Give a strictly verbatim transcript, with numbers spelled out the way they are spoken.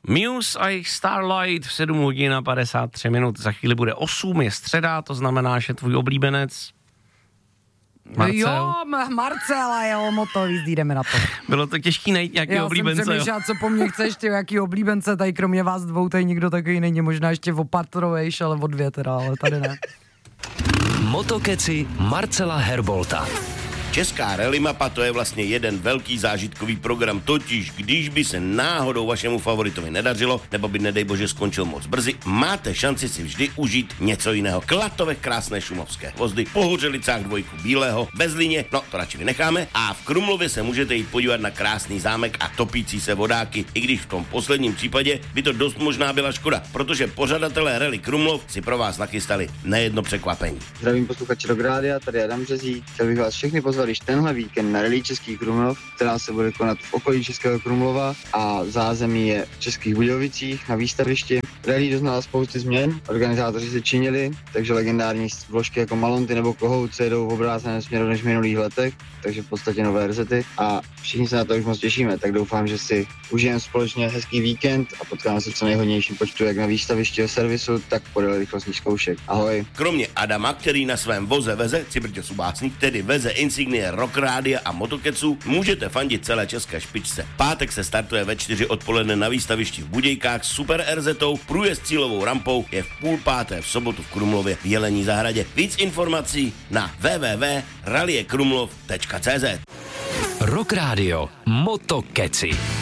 Muse a jejich Starlight v sedm hodin a padesát tři minut. Za chvíli bude osm, je středa, to znamená, že tvůj oblíbenec Marcel. Jo, Marcel a jel motový, jdeme na to. Bylo to těžký najít nějaký Já oblíbence. Já jsem přemýšlel, co po mně chceš, ty, jaký oblíbence, tady kromě vás dvou, tady nikdo takový není, možná ještě opatrovejš, ale o dvě teda, ale tady ne. Motokeci Marcela Herbolta. Česká rally mapa, to je vlastně jeden velký zážitkový program, totiž když by se náhodou vašemu favoritovi nedařilo, nebo by nedej bože skončil moc brzy, máte šanci si vždy užít něco jiného. Klatovek krásné šumovské hvozdy, po Hořelicách dvojku bílého, bez lině, no to radši vynecháme, a v Krumlově se můžete jít podívat na krásný zámek a topící se vodáky, i když v tom posledním případě by to dost možná byla škoda, protože pořadatelé rally Krumlov si pro vás nachystali nejedno překvapení. Zdravím posluchači Rock Rádia, tady Adam Březí, chtěl bych vás všechny pozvat již tenhle víkend na Rally Český Krumlov, která se bude konat v okolí Českého Krumlova a zázemí je v Českých Budějovicích na výstavišti. Rally doznala spousty změn, organizátoři se činili, takže legendární vložky jako Malonty nebo Kohouce jedou v obráceném směru než v minulých letech, takže v podstatě nové rezety a všichni se na to už moc těšíme, tak doufám, že si užijeme společně hezký víkend a potkáme se v co nejhodnějším počtu jak na výstavišti a servisu, tak podle rychlostních zkoušek. Ahoj. Kromě Adama, který na svém voze veze Cibrťo Subásník, tedy veze insignie Rock Rádia a Motokeců, můžete fandit celé české špičce. Pátek se startuje ve čtyři odpoledne na výstavišti v Budějkách s super erzetou, průjezd cílovou rampou je v půl páté v sobotu v Krumlově v Jelení zahradě. Víc informací na w w w tečka rallykrumlov tečka c z. Rock Radio Motokeci.